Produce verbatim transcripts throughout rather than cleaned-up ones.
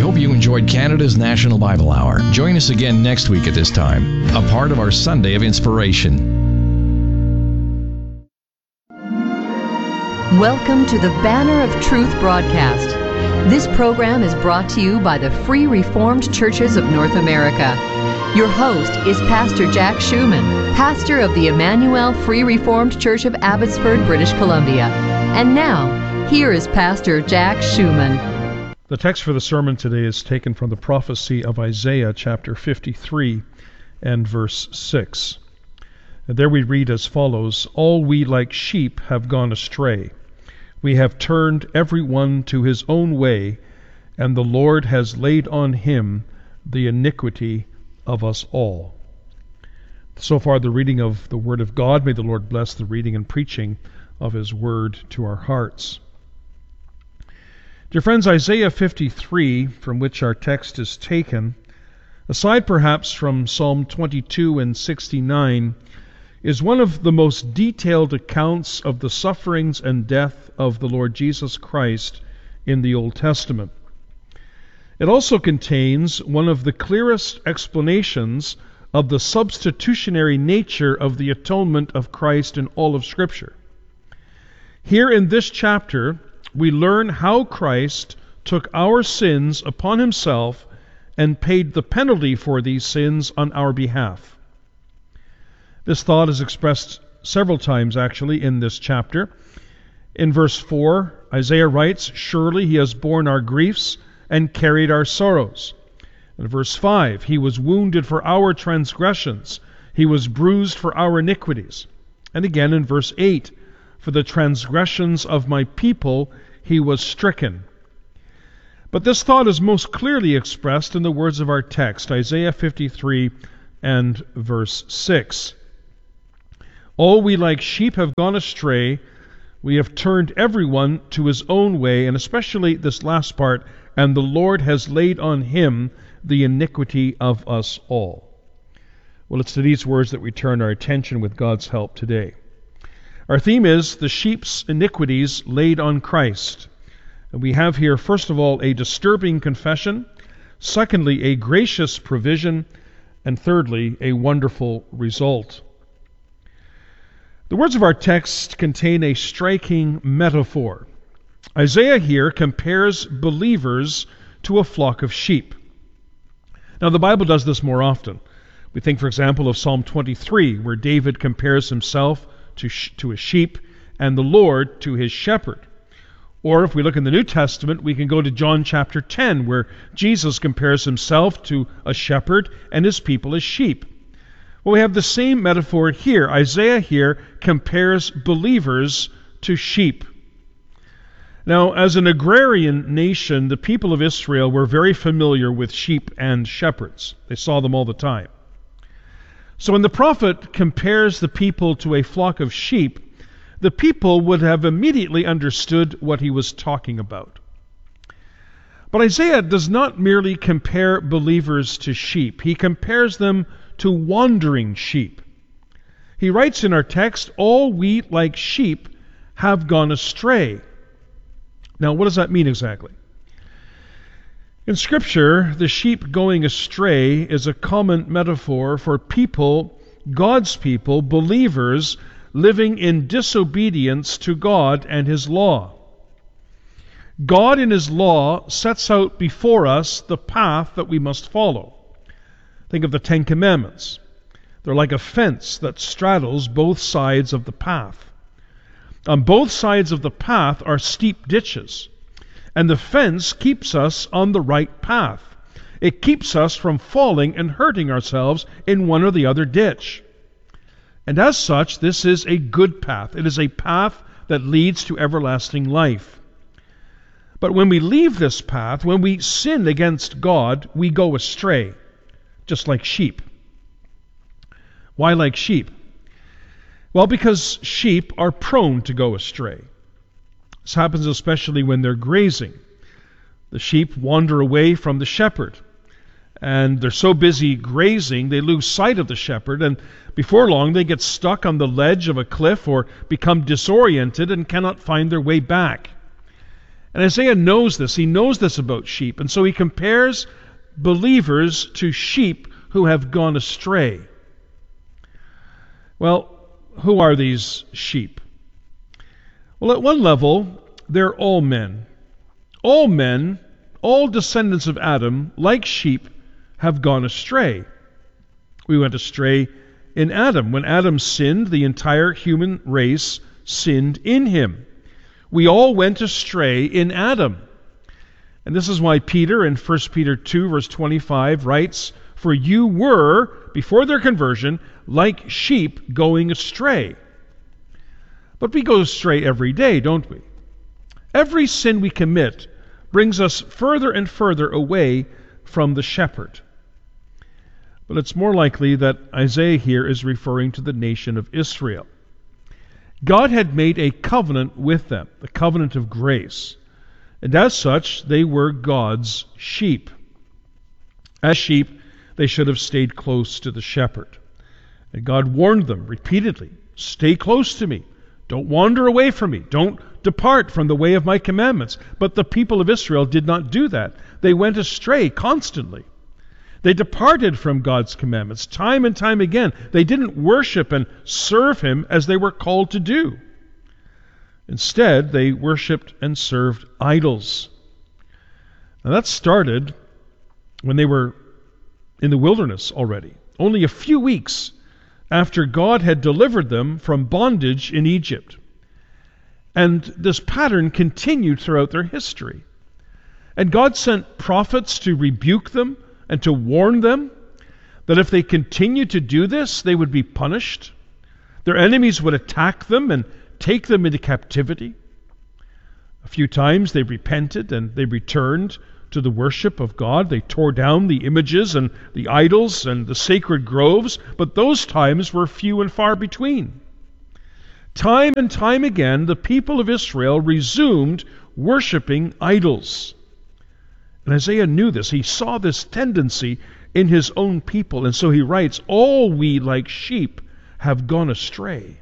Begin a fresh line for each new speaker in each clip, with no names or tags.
hope you enjoyed Canada's National Bible Hour. Join us again next week at this time, a part of our Sunday of Inspiration.
Welcome to the Banner of Truth broadcast. This program is brought to you by the Free Reformed Churches of North America. Your host is Pastor Jack Schumann, pastor of the Emmanuel Free Reformed Church of Abbotsford, British Columbia. And now, here is Pastor Jack Schumann.
The text for the sermon today is taken from the prophecy of Isaiah chapter fifty-three and verse six. And there we read as follows, "All we like sheep have gone astray. We have turned every one to his own way, and the Lord has laid on him the iniquity of us all." So far, the reading of the Word of God. May the Lord bless the reading and preaching of His Word to our hearts. Dear friends, Isaiah fifty-three, from which our text is taken, aside perhaps from Psalm twenty-two and sixty-nine, is one of the most detailed accounts of the sufferings and death of the Lord Jesus Christ in the Old Testament. It also contains one of the clearest explanations of the substitutionary nature of the atonement of Christ in all of Scripture. Here in this chapter, we learn how Christ took our sins upon Himself and paid the penalty for these sins on our behalf. This thought is expressed several times, actually, in this chapter. In verse four, Isaiah writes, "Surely He has borne our griefs and carried our sorrows." In verse five, "He was wounded for our transgressions. He was bruised for our iniquities." And again in verse eight, "For the transgressions of my people He was stricken." But this thought is most clearly expressed in the words of our text, Isaiah fifty-three and verse six. "All we like sheep have gone astray. We have turned everyone to his own way," and especially this last part, "and the Lord has laid on him the iniquity of us all." Well, it's to these words that we turn our attention with God's help today. Our theme is the sheep's iniquities laid on Christ. And we have here, first of all, a disturbing confession, secondly, a gracious provision, and thirdly, a wonderful result. The words of our text contain a striking metaphor. Isaiah here compares believers to a flock of sheep. Now, the Bible does this more often. We think, for example, of Psalm twenty-three, where David compares himself to, sh- to a sheep and the Lord to his shepherd. Or if we look in the New Testament, we can go to John chapter ten, where Jesus compares himself to a shepherd and his people as sheep. Well, we have the same metaphor here. Isaiah here compares believers to sheep. Now, as an agrarian nation, the people of Israel were very familiar with sheep and shepherds. They saw them all the time. So when the prophet compares the people to a flock of sheep, the people would have immediately understood what he was talking about. But Isaiah does not merely compare believers to sheep. He compares them to wandering sheep. He writes in our text, "All we like sheep have gone astray." Now, what does that mean exactly? In Scripture, the sheep going astray is a common metaphor for people, God's people, believers, living in disobedience to God and His law. God in His law sets out before us the path that we must follow. Think of the Ten Commandments. They're like a fence that straddles both sides of the path. On both sides of the path are steep ditches, and the fence keeps us on the right path. It keeps us from falling and hurting ourselves in one or the other ditch. And as such, this is a good path. It is a path that leads to everlasting life. But when we leave this path, when we sin against God, we go astray, just like sheep. Why like sheep? Well, because sheep are prone to go astray. This happens especially when they're grazing. The sheep wander away from the shepherd, and they're so busy grazing they lose sight of the shepherd, and before long they get stuck on the ledge of a cliff or become disoriented and cannot find their way back. And Isaiah knows this. He knows this about sheep. And so he compares believers to sheep who have gone astray. Well, who are these sheep? Well, at one level, they're all men. All men, all descendants of Adam, like sheep, have gone astray. We went astray in Adam. When Adam sinned, the entire human race sinned in him. We all went astray in Adam. And this is why Peter in First Peter two, verse twenty-five writes, "For you were, before their conversion, like sheep going astray." But we go astray every day, don't we? Every sin we commit brings us further and further away from the shepherd. But it's more likely that Isaiah here is referring to the nation of Israel. God had made a covenant with them, the covenant of grace. And as such, they were God's sheep. As sheep, they should have stayed close to the shepherd. And God warned them repeatedly, "Stay close to me. Don't wander away from me. Don't depart from the way of my commandments." But the people of Israel did not do that. They went astray constantly. They departed from God's commandments time and time again. They didn't worship and serve Him as they were called to do. Instead, they worshiped and served idols. Now that started when they were in the wilderness already, only a few weeks after God had delivered them from bondage in Egypt. And this pattern continued throughout their history. And God sent prophets to rebuke them and to warn them that if they continued to do this, they would be punished. Their enemies would attack them and take them into captivity. A few times they repented and they returned to the worship of God. They tore down the images and the idols and the sacred groves, but those times were few and far between. Time and time again, the people of Israel resumed worshiping idols. And Isaiah knew this. He saw this tendency in his own people. And so he writes, "All we like sheep have gone astray."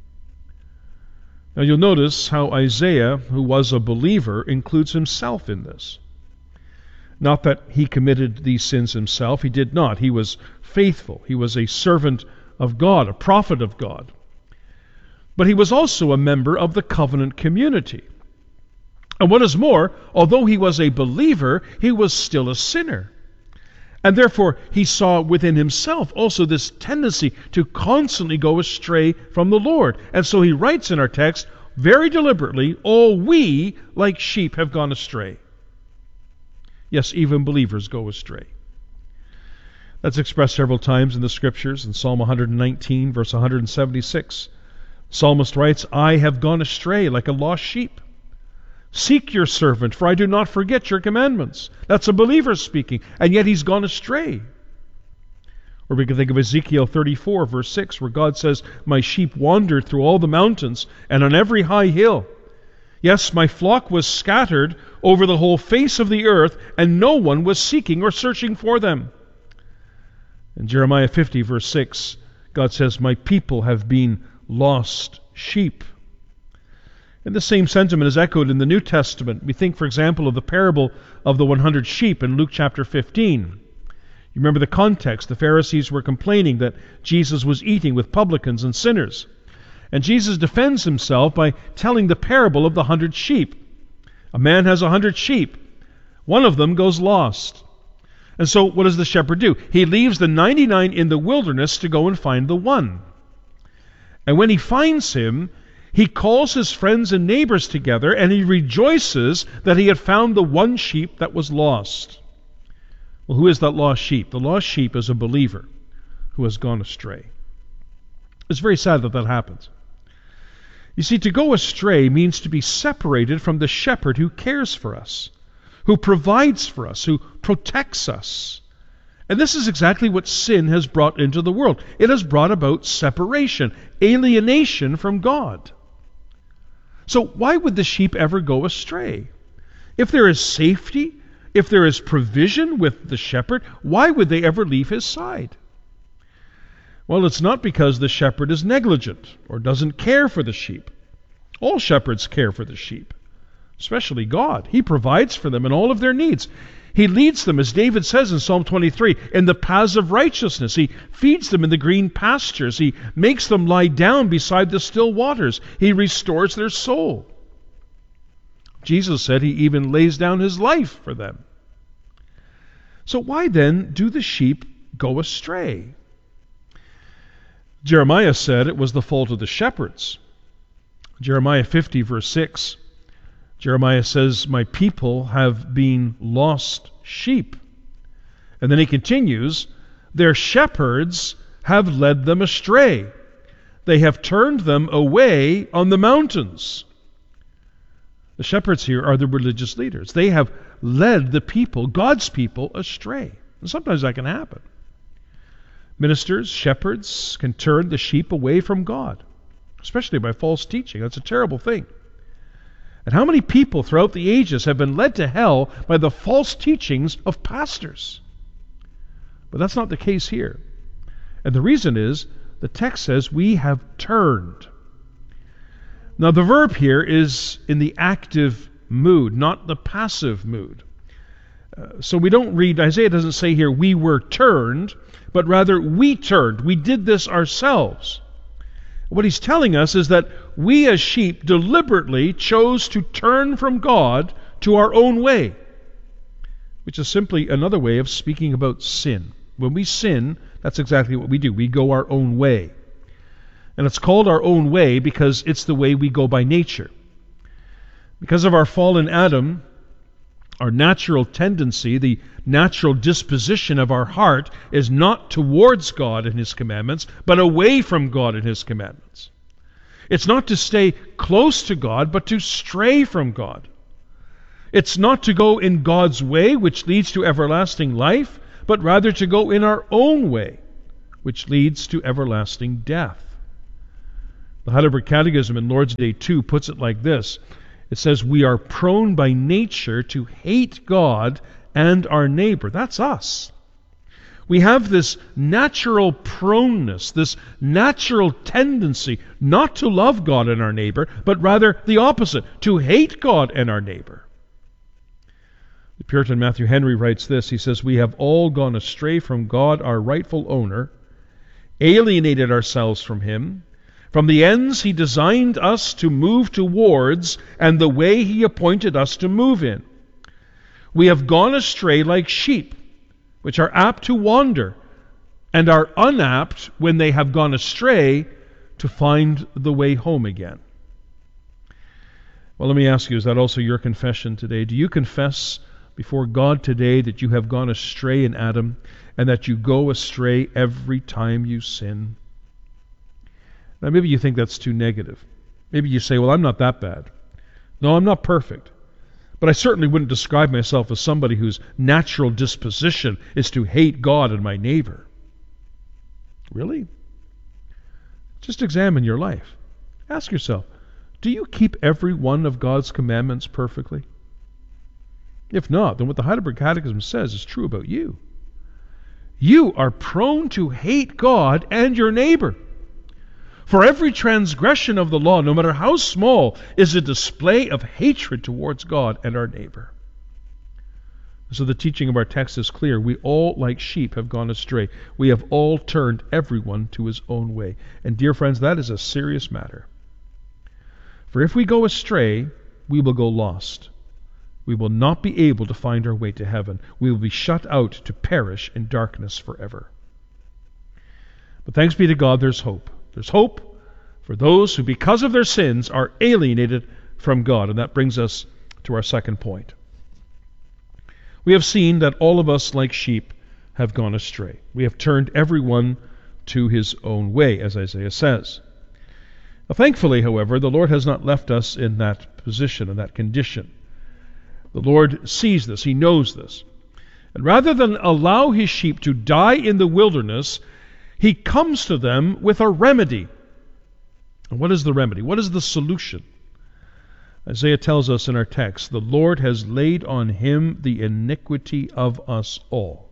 Now you'll notice how Isaiah, who was a believer, includes himself in this. Not that he committed these sins himself. He did not. He was faithful. He was a servant of God, a prophet of God. But he was also a member of the covenant community. And what is more, although he was a believer, he was still a sinner. And therefore, he saw within himself also this tendency to constantly go astray from the Lord. And so he writes in our text, very deliberately, "All we, like sheep, have gone astray." Yes, even believers go astray. That's expressed several times in the Scriptures. In Psalm one nineteen, verse one seventy-six, psalmist writes, "I have gone astray like a lost sheep. Seek your servant, for I do not forget your commandments." That's a believer speaking, and yet he's gone astray. Or we can think of Ezekiel thirty-four, verse six, where God says, "My sheep wandered through all the mountains and on every high hill. Yes, my flock was scattered over the whole face of the earth, and no one was seeking or searching for them." In Jeremiah fifty, verse six, God says, "My people have been lost sheep." And the same sentiment is echoed in the New Testament. We think, for example, of the parable of the one hundred sheep in Luke chapter fifteen. You remember the context. The Pharisees were complaining that Jesus was eating with publicans and sinners. And Jesus defends himself by telling the parable of the hundred sheep. A man has a hundred sheep. One of them goes lost. And so what does the shepherd do? He leaves the ninety-nine in the wilderness to go and find the one. And when he finds him, he calls his friends and neighbors together, and he rejoices that he had found the one sheep that was lost. Well, who is that lost sheep? The lost sheep is a believer who has gone astray. It's very sad that that happens. You see, to go astray means to be separated from the shepherd who cares for us, who provides for us, who protects us. And this is exactly what sin has brought into the world. It has brought about separation, alienation from God. So why would the sheep ever go astray? If there is safety, if there is provision with the shepherd, why would they ever leave his side? Well, it's not because the shepherd is negligent or doesn't care for the sheep. All shepherds care for the sheep. especially God. He provides for them in all of their needs. He leads them, as David says in Psalm twenty-three, in the paths of righteousness. He feeds them in the green pastures. He makes them lie down beside the still waters. He restores their soul. Jesus said he even lays down his life for them. So why then do the sheep go astray? Jeremiah said it was the fault of the shepherds. Jeremiah fifty, verse six, Jeremiah says, "My people have been lost sheep." And then he continues, "Their shepherds have led them astray. They have turned them away on the mountains." The shepherds here are the religious leaders. They have led the people, God's people, astray. And sometimes that can happen. Ministers, shepherds can turn the sheep away from God, especially by false teaching. That's a terrible thing. And how many people throughout the ages have been led to hell by the false teachings of pastors? But that's not the case here. And the reason is, the text says, we have turned. Now the verb here is in the active mood, not the passive mood. Uh, so we don't read, Isaiah doesn't say here, we were turned, but rather we turned. We did this ourselves. What he's telling us is that we as sheep deliberately chose to turn from God to our own way, which is simply another way of speaking about sin. When we sin, that's exactly what we do. We go our own way. And it's called our own way because it's the way we go by nature. Because of our fallen Adam, our natural tendency, the natural disposition of our heart is not towards God and His commandments, but away from God and His commandments. It's not to stay close to God, but to stray from God. It's not to go in God's way, which leads to everlasting life, but rather to go in our own way, which leads to everlasting death. The Heidelberg Catechism in Lord's Day two puts it like this. It says, we are prone by nature to hate God and our neighbor. That's us. We have this natural proneness, this natural tendency not to love God and our neighbor, but rather the opposite, to hate God and our neighbor. The Puritan Matthew Henry writes this. He says, we have all gone astray from God, our rightful owner, alienated ourselves from Him, from the ends He designed us to move towards and the way He appointed us to move in. We have gone astray like sheep, which are apt to wander, and are unapt, when they have gone astray, to find the way home again. Well, let me ask you, is that also your confession today? Do you confess before God today that you have gone astray in Adam, and that you go astray every time you sin? Now, maybe you think that's too negative. Maybe you say, well, I'm not that bad. No, I'm not perfect. But I certainly wouldn't describe myself as somebody whose natural disposition is to hate God and my neighbor. Really? Just examine your life. Ask yourself, do you keep every one of God's commandments perfectly? If not, then what the Heidelberg Catechism says is true about you. You are prone to hate God and your neighbor. For every transgression of the law, no matter how small, is a display of hatred towards God and our neighbor. So the teaching of our text is clear. We all, like sheep, have gone astray. We have all turned everyone to his own way. And dear friends, that is a serious matter. For if we go astray, we will go lost. We will not be able to find our way to heaven. We will be shut out to perish in darkness forever. But thanks be to God, there's hope. There's hope for those who, because of their sins, are alienated from God. And that brings us to our second point. We have seen that all of us, like sheep, have gone astray. We have turned everyone to his own way, as Isaiah says. Now, thankfully, however, the Lord has not left us in that position, in that condition. The Lord sees this. He knows this. And rather than allow his sheep to die in the wilderness, he comes to them with a remedy. And what is the remedy? What is the solution? Isaiah tells us in our text, the Lord has laid on him the iniquity of us all.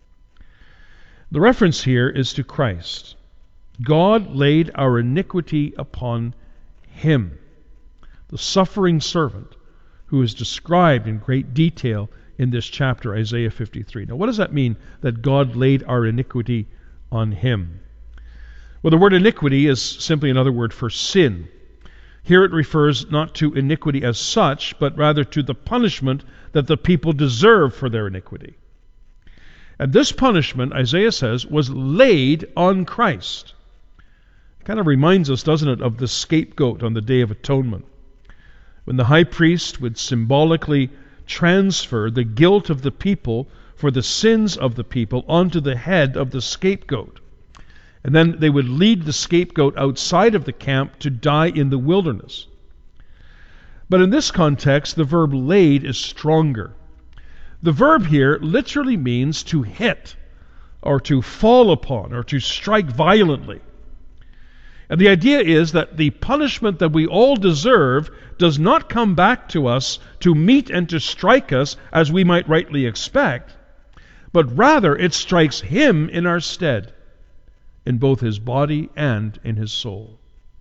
The reference here is to Christ. God laid our iniquity upon him, the suffering servant, who is described in great detail in this chapter, Isaiah fifty-three. Now, what does that mean, that God laid our iniquity on him? Well, the word iniquity is simply another word for sin. Here it refers not to iniquity as such, but rather to the punishment that the people deserve for their iniquity. And this punishment, Isaiah says, was laid on Christ. It kind of reminds us, doesn't it, of the scapegoat on the Day of Atonement, when the high priest would symbolically transfer the guilt of the people for the sins of the people onto the head of the scapegoat. And then they would lead the scapegoat outside of the camp to die in the wilderness. But in this context, the verb laid is stronger. The verb here literally means to hit, or to fall upon, or to strike violently. And the idea is that the punishment that we all deserve does not come back to us to meet and to strike us as we might rightly expect, but rather it strikes him in our stead, in both his body and in his soul.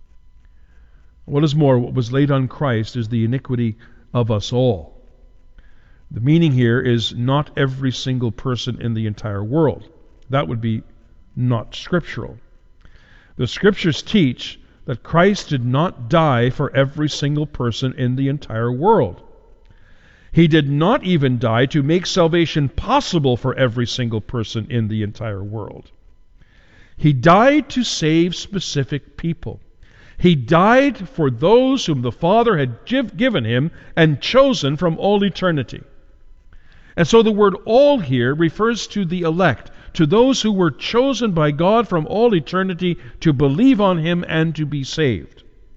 What is more, what was laid on Christ is the iniquity of us all. The meaning here is not every single person in the entire world. That would be not scriptural. The Scriptures teach that Christ did not die for every single person in the entire world. He did not even die to make salvation possible for every single person in the entire world. He died to save specific people. He died for those whom the Father had given him and chosen from all eternity. And so the word all here refers to the elect, to those who were chosen by God from all eternity to believe on him and to be saved.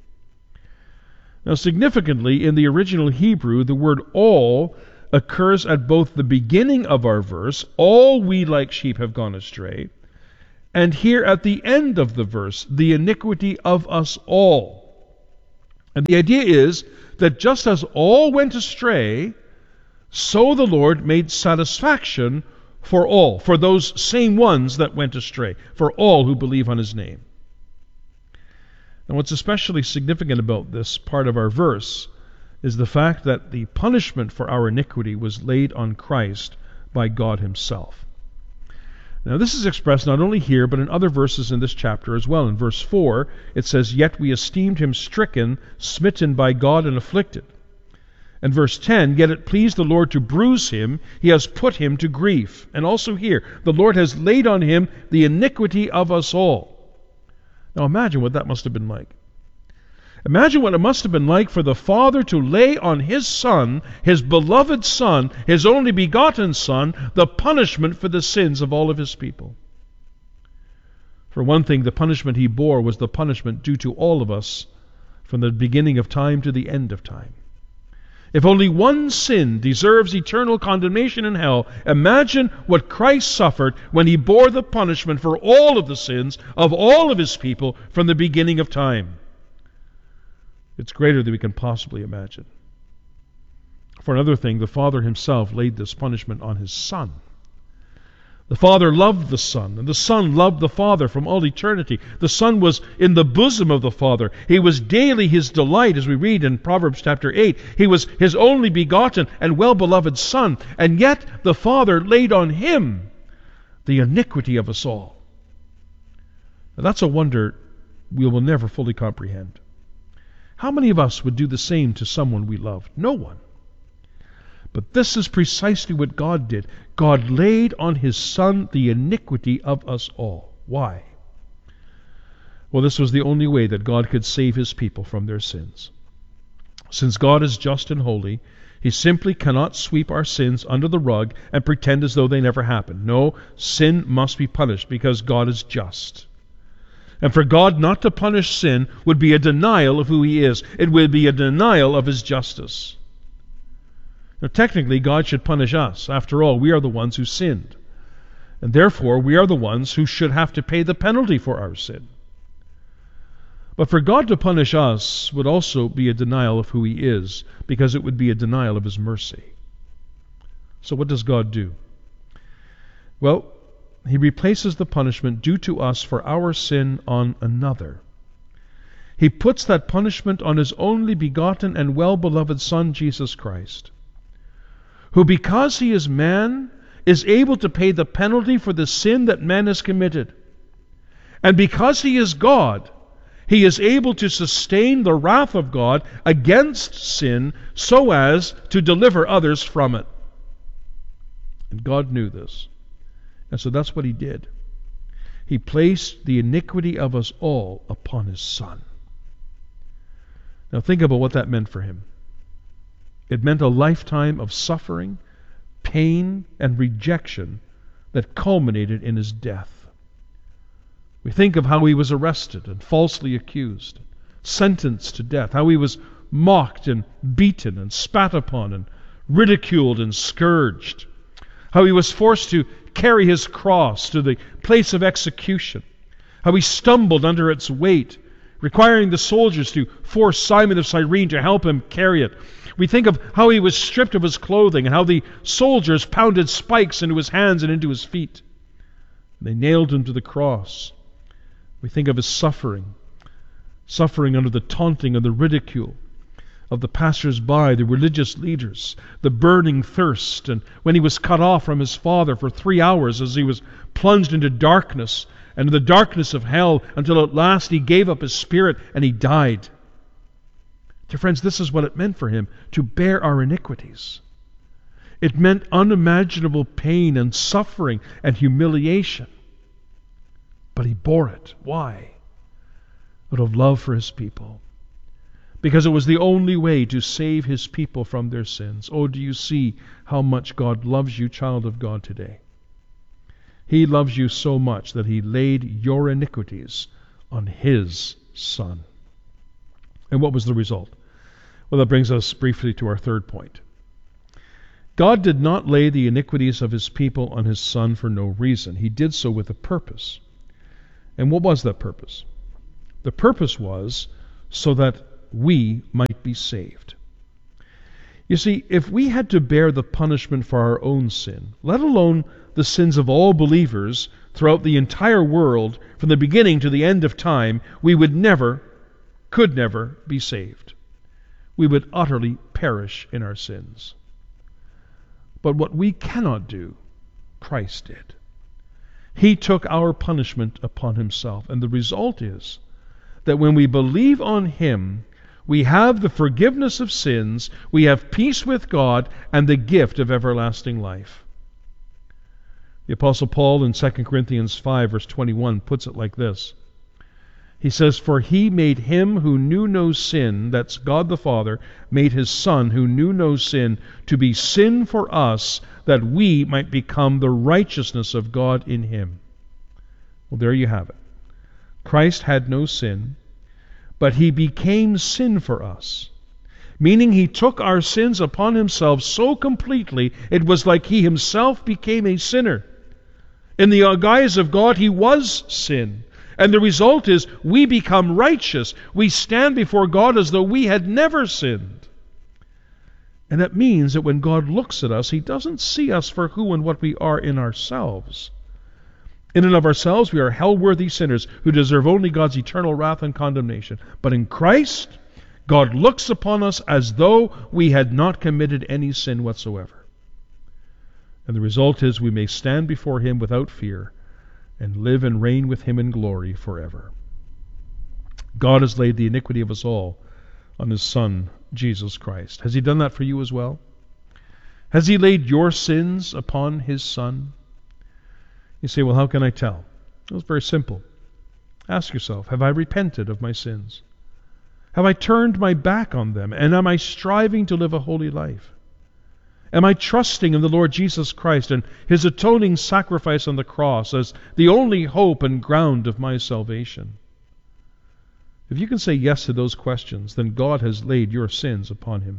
Now, significantly, in the original Hebrew, the word all occurs at both the beginning of our verse, all we like sheep have gone astray, and here at the end of the verse, the iniquity of us all. And the idea is that just as all went astray, so the Lord made satisfaction for all, for those same ones that went astray, for all who believe on his name. And what's especially significant about this part of our verse is the fact that the punishment for our iniquity was laid on Christ by God himself. Now this is expressed not only here, but in other verses in this chapter as well. In verse four, it says, "Yet we esteemed him stricken, smitten by God, and afflicted." And verse ten, "Yet it pleased the Lord to bruise him, he has put him to grief." And also here, the Lord has laid on him the iniquity of us all. Now imagine what that must have been like. Imagine what it must have been like for the Father to lay on his Son, his beloved Son, his only begotten Son, the punishment for the sins of all of his people. For one thing, the punishment he bore was the punishment due to all of us from the beginning of time to the end of time. If only one sin deserves eternal condemnation in hell, imagine what Christ suffered when he bore the punishment for all of the sins of all of his people from the beginning of time. It's greater than we can possibly imagine. For another thing, the Father himself laid this punishment on his Son. The Father loved the Son, and the Son loved the Father from all eternity. The Son was in the bosom of the Father. He was daily his delight, as we read in Proverbs chapter eight. He was his only begotten and well-beloved Son, and yet the Father laid on him the iniquity of us all. Now, that's a wonder we will never fully comprehend. How many of us would do the same to someone we loved? No one. But this is precisely what God did. God laid on his Son the iniquity of us all. Why? Well, this was the only way that God could save his people from their sins. Since God is just and holy, he simply cannot sweep our sins under the rug and pretend as though they never happened. No, sin must be punished because God is just. And for God not to punish sin would be a denial of who he is. It would be a denial of his justice. Now, technically, God should punish us. After all, we are the ones who sinned. And therefore, we are the ones who should have to pay the penalty for our sin. But for God to punish us would also be a denial of who he is, because it would be a denial of his mercy. So what does God do? Well, he replaces the punishment due to us for our sin on another. He puts that punishment on His only begotten and well-beloved Son, Jesus Christ, who, because He is man, is able to pay the penalty for the sin that man has committed. And because He is God, He is able to sustain the wrath of God against sin so as to deliver others from it. And God knew this. And so that's what He did. He placed the iniquity of us all upon His Son. Now think about what that meant for Him. It meant a lifetime of suffering, pain, and rejection that culminated in His death. We think of how He was arrested and falsely accused, sentenced to death, how He was mocked and beaten and spat upon and ridiculed and scourged, how He was forced to carry His cross to the place of execution, how He stumbled under its weight, requiring the soldiers to force Simon of Cyrene to help Him carry it. We think of how He was stripped of His clothing and how the soldiers pounded spikes into His hands and into His feet. They nailed Him to the cross. We think of His suffering, suffering under the taunting and the ridicule of the passers-by, the religious leaders, the burning thirst, and when He was cut off from His Father for three hours as He was plunged into darkness and the darkness of hell, until at last He gave up His spirit and He died. Dear friends, this is what it meant for Him to bear our iniquities. It meant unimaginable pain and suffering and humiliation. But He bore it. Why? Out of love for His people. Because it was the only way to save His people from their sins. Oh, do you see how much God loves you, child of God, today? He loves you so much that He laid your iniquities on His Son. And what was the result? Well, that brings us briefly to our third point. God did not lay the iniquities of His people on His Son for no reason. He did so with a purpose. And what was that purpose? The purpose was so that we might be saved. You see, if we had to bear the punishment for our own sin, let alone the sins of all believers throughout the entire world, from the beginning to the end of time, we would never, could never be saved. We would utterly perish in our sins. But what we cannot do, Christ did. He took our punishment upon Himself, and the result is that when we believe on Him, we have the forgiveness of sins, we have peace with God, and the gift of everlasting life. The Apostle Paul in Second Corinthians five, verse twenty-one, puts it like this. He says, "For He made Him who knew no sin," that's God the Father, "made His Son who knew no sin to be sin for us, that we might become the righteousness of God in Him." Well, there you have it. Christ had no sin, but He became sin for us. Meaning He took our sins upon Himself so completely, it was like He Himself became a sinner. In the guise of God, He was sin. And the result is we become righteous. We stand before God as though we had never sinned. And that means that when God looks at us, He doesn't see us for who and what we are in ourselves. In and of ourselves, we are hell-worthy sinners who deserve only God's eternal wrath and condemnation. But in Christ, God looks upon us as though we had not committed any sin whatsoever. And the result is we may stand before Him without fear and live and reign with Him in glory forever. God has laid the iniquity of us all on His Son, Jesus Christ. Has He done that for you as well? Has He laid your sins upon His Son? You say, well, how can I tell? Well, it's very simple. Ask yourself, have I repented of my sins? Have I turned my back on them? And am I striving to live a holy life? Am I trusting in the Lord Jesus Christ and His atoning sacrifice on the cross as the only hope and ground of my salvation? If you can say yes to those questions, then God has laid your sins upon Him.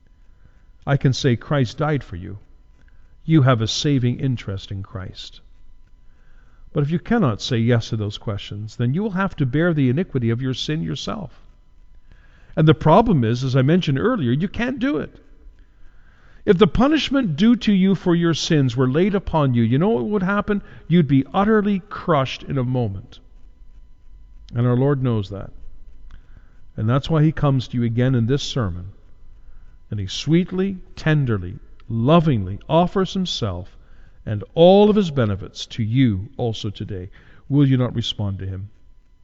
I can say Christ died for you. You have a saving interest in Christ. But if you cannot say yes to those questions, then you will have to bear the iniquity of your sin yourself. And the problem is, as I mentioned earlier, you can't do it. If the punishment due to you for your sins were laid upon you, you know what would happen? You'd be utterly crushed in a moment. And our Lord knows that. And that's why he comes to you again in this sermon. And he sweetly, tenderly, lovingly offers himself and all of his benefits to you also today. Will you not respond to him?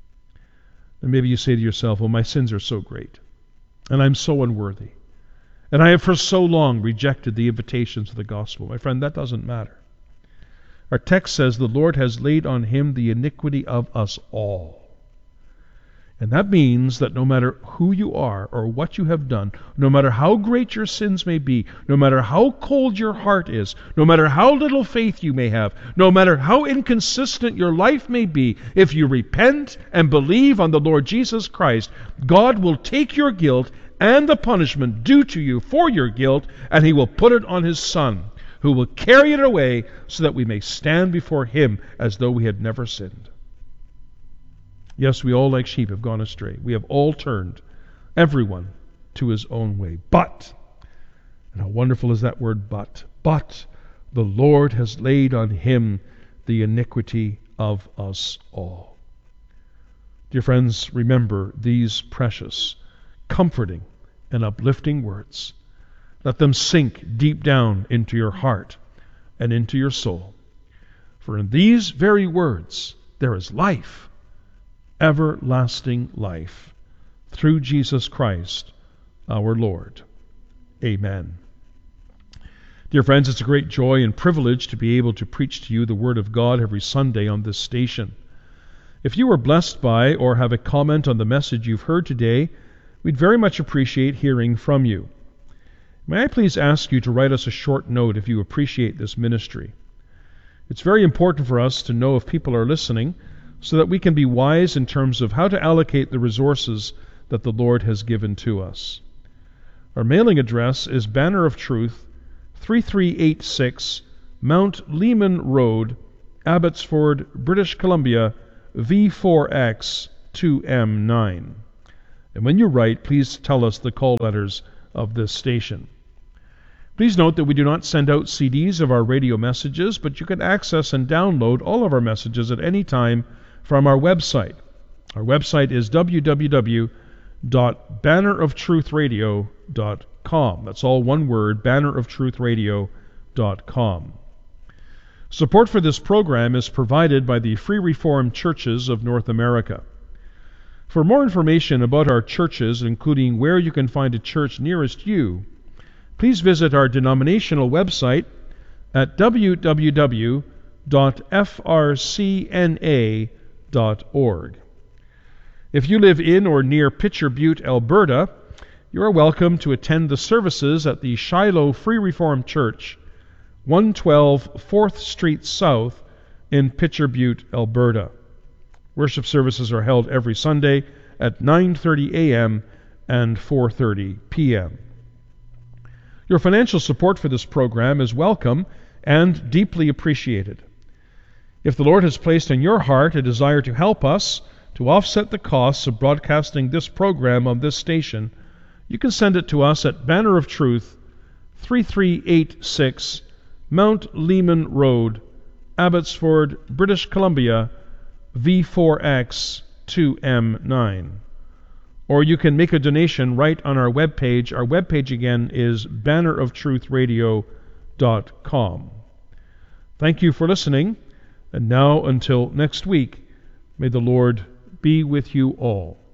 And maybe you say to yourself, well, my sins are so great, and I'm so unworthy, and I have for so long rejected the invitations of the gospel. My friend, that doesn't matter. Our text says the Lord has laid on him the iniquity of us all. And that means that no matter who you are or what you have done, no matter how great your sins may be, no matter how cold your heart is, no matter how little faith you may have, no matter how inconsistent your life may be, if you repent and believe on the Lord Jesus Christ, God will take your guilt and the punishment due to you for your guilt, and he will put it on his Son, who will carry it away so that we may stand before him as though we had never sinned. Yes, we all like sheep have gone astray. We have all turned, everyone, to his own way. But, and how wonderful is that word but, but the Lord has laid on him the iniquity of us all. Dear friends, remember these precious, comforting, and uplifting words. Let them sink deep down into your heart and into your soul. For in these very words there is life, everlasting life, through Jesus Christ our Lord. Amen. Dear friends, it's a great joy and privilege to be able to preach to you the Word of God every Sunday on this station. If you were blessed by or have a comment on the message you've heard today, we'd very much appreciate hearing from you. May I please ask you to write us a short note if you appreciate this ministry. It's very important for us to know if people are listening, so that we can be wise in terms of how to allocate the resources that the Lord has given to us. Our mailing address is Banner of Truth, three three eight six Mount Lehman Road, Abbotsford, British Columbia, V four X two M nine. And when you write, please tell us the call letters of this station. Please note that we do not send out C Ds of our radio messages, but you can access and download all of our messages at any time from our website. Our website is w w w dot banner of truth radio dot com. That's all one word, banner of truth radio dot com. Support for this program is provided by the Free Reformed Churches of North America. For more information about our churches, including where you can find a church nearest you, please visit our denominational website at w w w dot f r c n a dot org. If you live in or near Pitcher Butte, Alberta, you are welcome to attend the services at the Shiloh Free Reformed Church, one twelve fourth Street South in Pitcher Butte, Alberta. Worship services are held every Sunday at nine thirty a m and four thirty p m Your financial support for this program is welcome and deeply appreciated. If the Lord has placed in your heart a desire to help us to offset the costs of broadcasting this program on this station, you can send it to us at Banner of Truth, three three eight six Mount Lehman Road, Abbotsford, British Columbia, V four X two M nine. Or you can make a donation right on our webpage. Our webpage again is banner of truth radio dot com. Thank you for listening. And now, until next week, may the Lord be with you all.